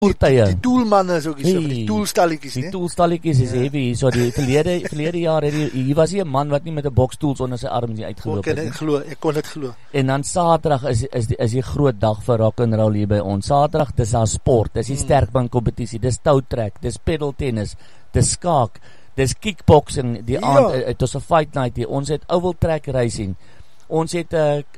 Die toolmanne is ook die toolstalletjies, die toolstalletjies is heavy, so die verlede jaar hier was hier 'n man wat nie met 'n bokstoel onder sy arms nie uitgeloop het. Ek kon dit glo. En dan Saterdag is die groot dag vir rock and roll hier by ons. Saterdag, dis daar sport, dis die sterkbaan kompetisie, dis toutrek, dis pedaltennis, dis skaak, dis kickboxing, die aand, het ons 'n fight night hier, ons het oval track racing, ons het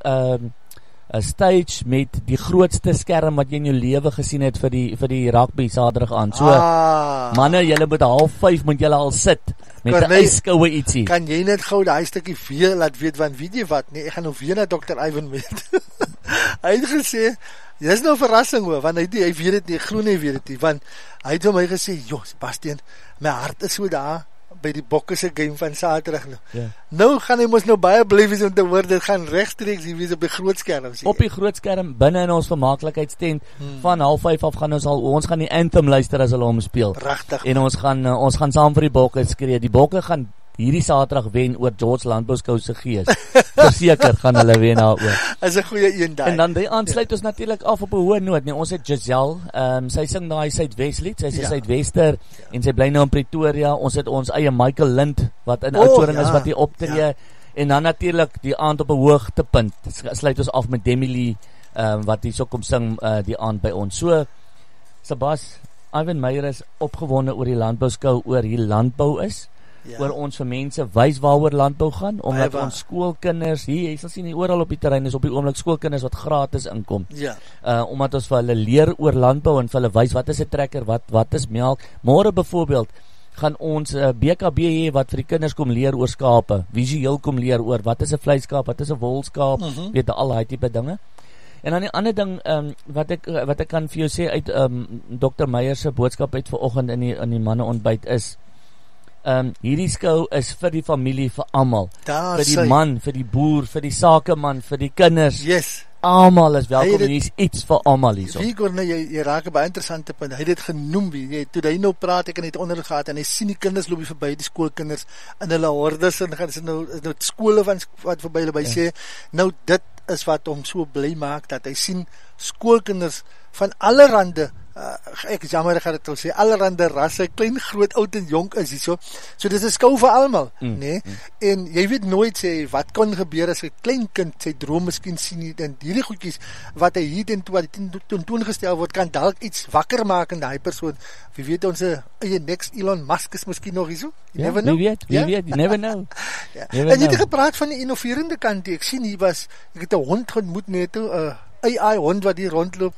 'n stage met die grootste skerm wat jy in jou lewe gesien het vir die rugby Saterdag aan. So, manne, julle moet 4:30 moet julle al sit met 'n yskoue ietsie. Kan jy net gou daai stukkie weer laat weet, want weet jy wat, nee, ek gaan nou weer na Dr. Ivan met. Hy het gesê, dis nou 'n verrassing hoor, want hy weet dit nie, ek glo nie weet dit nie, want hy het vir my gesê, joh, Sebastian, my hart is so daar, by die bokke se game van Saterdag nou. Yeah. Nou gaan hy mos nou baie bly wees om te hoor, dit gaan regstreeks hier wees op die groot skerm. Op die groot skerm, binne in ons vermaaklikheidstent, van 4:30 af gaan ons gaan die anthem luister as hulle hom speel. Pragtig. En ons gaan saam vir die bokke skree. Die bokke gaan hierdie Saterdag wen oor George Landbouwskou se gees. Verseker gaan hulle wen daaroor. Is 'n goeie een daai. En dan die aansluit ons natuurlik af op 'n hoë noot, nee. Ons het Giselle, sy sing daai Suidweslied, sy's 'n Suidwester en sy bly nou in Pretoria. Ons het ons eie Michael Lind wat in Oudtshoorn is wat hier optree. En dan natuurlik die aand op 'n hoogtepunt. Sluit ons af met Demi Lee wat hier so kom sing die aand by ons. So Sebas, Ivan Meyer is opgewonde oor die landbouskou, oor hier landbou is. Oor ons vir mense wys waaroor landbou gaan, omdat ons skoolkinders hier, jy sal sien hier oral op die terrein is op die oomblik skoolkinders wat gratis inkom. Omdat ons vir hulle leer oor landbou en vir hulle wys wat is 'n trekker, wat is melk. Môre byvoorbeeld gaan ons BKB hê wat vir die kinders kom leer oor skape, visueel kom leer oor wat is 'n vleiskaap, wat is 'n wolskaap, weet al daai tipe dinge. En dan die ander ding wat ek kan vir jou sê uit Dr. Meyer se boodskap uit vanoggend in die manne ontbyt is hierdie skou is vir die familie, vir almal. Vir die man, vir die boer, vir die sakeman, vir die kinders. Yes. Almal is welkom, hier is iets vir almal hierso. Jy raak 'n baie interessante punt. Hy het dit genoem, toe hy nou praat, ek het onder gehad en hy sien die kinders loop verby, die skoolkinders in hulle hordes en gaan nou skole wat verby hulle by sê. Nou dit is wat hom so bly maak dat hy sien skoolkinders van allerhande ek is jammer ek gaan dit sê, allerhande rasse, klein, groot, oud en jonk is hier so dis 'n skou vir almal, nee? En jy weet nooit sê, wat kan gebeur as 'n klein kind sy droom miskien sien en hierdie goedjies, wat hy hier tentoongestel word, kan dalk iets wakker maak in die persoon, wie weet ons eie next Elon Musk is miskien nog hier so, wie weet, you never know. En jy het gepraat van die innoverende kant, ek sien hier ek het 'n hond ontmoet net toe, AI hond wat hier rondloop.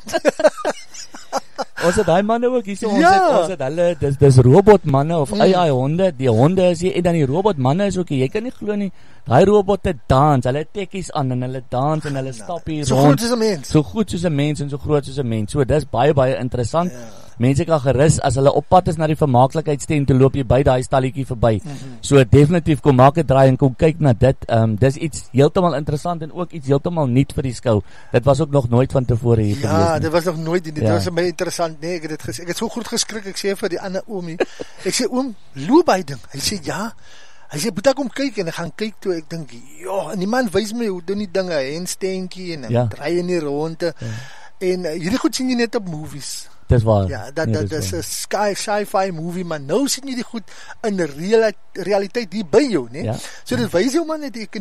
Ons het daai manne ook hier so, ons het hulle, dis robotmanne of AI honde, die honde is hier, en dan die robotmanne is ook hier, jy kan nie glo nie, daai robotte dans, hulle tekkies aan en hulle dans en hulle stap hier so rond, so goed soos 'n mens en so groot soos 'n mens, so dis baie interessant. Mense kan gerus, as hulle op pad is na die vermaaklikheidstent, te loop jy by daai stalletjie verby, so definitief kom maak 'n draai en kom kyk na dit, dis iets heeltemal interessant en ook iets heeltemal nuut vir die skou, dit was ook nog nooit van tevore hier gewees. Ja, dit was nog nooit, dit was baie interessant, nee, ek het so goed geskrik, ek sê vir die ander oomie, ek sê oom, loop hy ding, hy sê ja, hy sê, moet ek kom kyk, en ek gaan kyk toe, ek dink, en die man wys my, hoe doen die dinge, handstandjie, en draai in die ronde, en hierdie goed sien jy net op movies, dis waar, ja, dat is 'n sci-fi movie, maar nou sien jy die goed in realiteit hier by jou, nee, so dit wys jou man,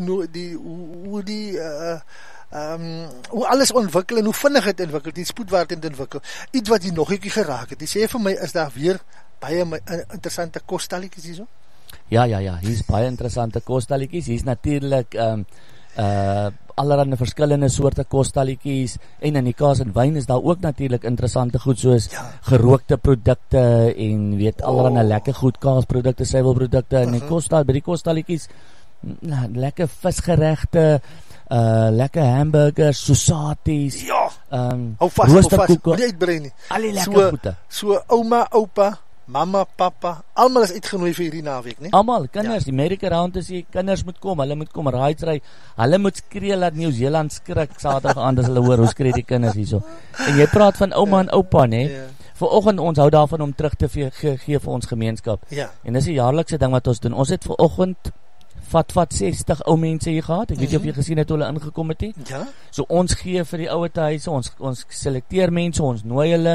hoe alles ontwikkel en hoe vinnig het ontwikkel, die spoed waar het ontwikkel, iets wat jy nog ekie geraak het, die sê vir my, is daar weer baie interessante kostalletjies hier so? Ja, hier is baie interessante kostalletjies, hier is natuurlik allerhande verskillende soorte kostalletjies, en in die kaas en wyn is daar ook natuurlik interessante goed, soos gerookte produkte, en weet, allerhande lekker goed, kaasprodukte, suiwelprodukte, en by die kostalletjies, lekker visgeregte, lekker hamburgers, sausaties, hou vast, moet jy uitbrei nie, al die lekker goede, so ouma, oupa, mama, papa, almal is uitgenooi vir hierdie naweek, nie? Almal, kinders, die Amerika round is die kinders moet kom, hulle moet kom, raadsry, hulle moet skree, laat Nieu-Zeeland skrik, Saterdag aan, as hulle hoor, hoe skree die kinders hierso, en jy praat van ouma en oupa, nee, vanoggend ons hou daarvan om terug te gee vir ons gemeenskap, en dis 'n jaarlikse ding wat ons doen, ons het vanoggend vat 60 ou mense hier gehad, ek weet nie of jy gesien het hoe hulle ingekom het nie, so ons gee vir die ouete huise, ons selekteer mense, ons nooi hulle,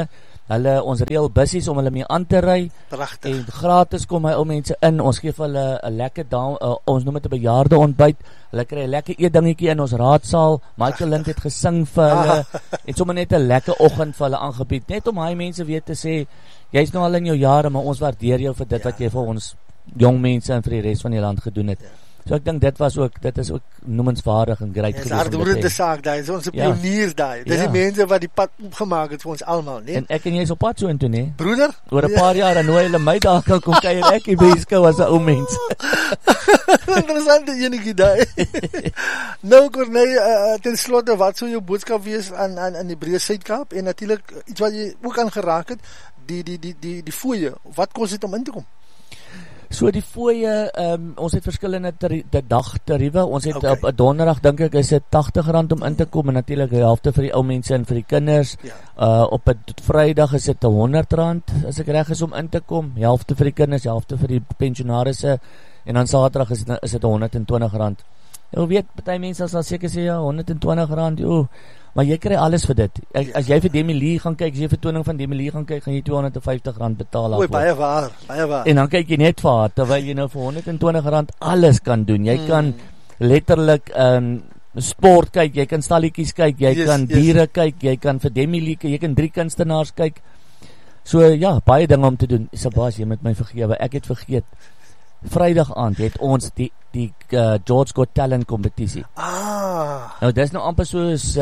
ons reël bussies om hulle mee aan te ry. Pragtig. En gratis kom hy ou mense in. Ons gee vir hulle 'n lekker ons noem dit 'n bejaarde ontbyt. Hulle kry 'n lekker eetdingetjie in ons raadsaal. Michael Lind het gesing vir hulle en sommer net 'n lekker oggend vir hulle aangebied. Net om hy mense weer te sê, jy's nou al in jou jare, maar ons waardeer jou vir dit wat jy vir ons jong mense en vir die res van die land gedoen het. So ek dink dit is ook noemenswaardig en great geweest. Dis hardroerende saak daai. Dis ons pioniers daai. Dis die mense wat die pad opgemaak het vir ons almal, né? En ek en jy is op pad so intoe, né? Broeder, oor 'n paar jaar dan nooi hulle my daar kan kom kuier ek hier by Skou as 'n ou mens. Interessante enetjie daai. Nou Corneille, ten slotte, wat sou jou boodskap wees aan die Breë Suid-Kaap en natuurlik iets wat jy ook aangeraak het, die fooie. Wat kos dit om in te kom? So die fooie, ons het verskillende dagtariewe. Ons het op 'n donderdag dink ek is dit R80 om in te kom en natuurlik die helfte vir die ou mense en vir die kinders. Op 'n Vrydag is dit R100 as ek reg is om in te kom. Helfte vir die kinders, helfte vir die pensionarisse en dan Saterdag is dit R120. Jy weet, party mense sal seker sê ja, R120, maar jy kry alles vir dit. As jy vir Demi Lee gaan kyk, as jy vir vertoning van Demi Lee gaan kyk, gaan jy R250 betaal daarvoor. Baie waar, baie waar. En dan kyk jy net vir haar, terwyl jy nou vir R120 alles kan doen. Jy kan letterlik sport kyk, jy kan stalletjies kyk, jy kan diere kyk, jy kan vir Demi Lee kyk, jy kan 3 kunstenaars kyk. So ja, baie dinge om te doen. Sebastian, jy moet my vergewe, ek het vergeet. Vrydag aand het ons die George Got Talent kompetisie. Nou dis nou amper soos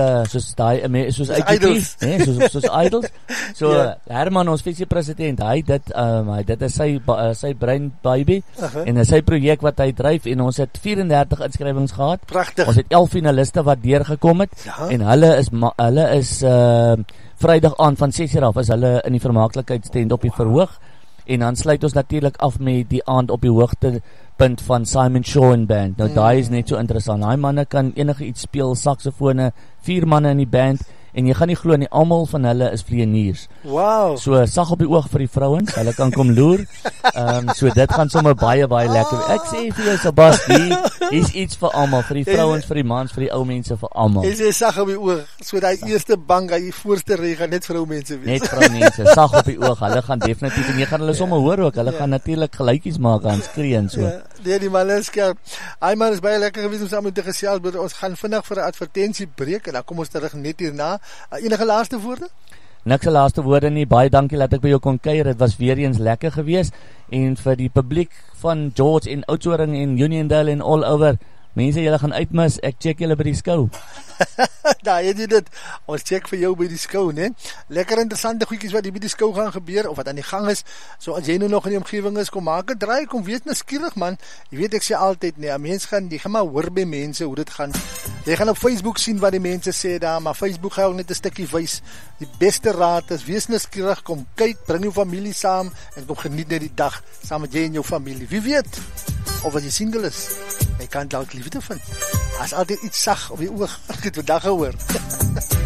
Idols, né? Soos Idols. So Herman, ons visiepresident, dit is sy brain baby en sy projek wat hy dryf en ons het 34 inskrywings gehad. Pragtig. Ons het 11 finaliste wat deurgekom het en hulle is Vrydag aand van 6:00 af is hulle in die vermaaklikheidstent op die verhoog. En dan sluit ons natuurlik af met die aand op die hoogtepunt van Simon Shaw and Band. Nou daai is net so interessant. Daai manne kan enige iets speel, saksofone, 4 manne in die band en jy gaan nie glo nie, almal van hulle is vlieëniers. Wow. So sag op die oog vir die vrouens, hulle kan kom loer. So dit gaan sommer baie lekker. Ek sê vir jou Sebastian, hier's iets vir almal, vir die vrouens, vir die mans, vir die ou mense, vir almal. Jy sag op die oog, so daai eerste bank, die voorste ry gaan net vroumense wees. Net vroumense, sag op die oog. Hulle gaan definitief en jy gaan hulle sommer hoor ook. Hulle gaan natuurlik geluitjies maak en skree en so. Die man is skerp. Hy man is baie lekker gewees om saam met te gesels. Ons gaan vinnig vir 'n advertensie breek en dan kom ons terug net hierna. Enige laaste woorde? Niks laaste woorde nie. Baie dankie dat ek by jou kon kuier. Dit was weer eens lekker geweest en vir die publiek van George en Oudtshoorn en Uniondale en all over. Mense, julle gaan uitmis. Ek check julle by die skou. Daar het jy dit. Ons check vir jou by die skou, né? Lekker interessante goedjies wat hier by die skou gaan gebeur of wat aan die gang is. So as jy nou nog in die omgewing is, kom maak 'n draai, kom wees nuuskierig man. Jy weet ek sê altyd, nee, mense gaan maar hoor by mense hoe dit gaan. Jy gaan op Facebook sien wat die mense sê daar, maar Facebook gaan ook net 'n stukkie wys. Die beste raad is wees nuuskierig, kom kyk, bring jou familie saam en kom geniet net die dag saam met jy en jou familie. Wie weet of as jy single is, jy kan dalk liefde vind. As altyd iets sag op die oog, ek het vandag gehoor.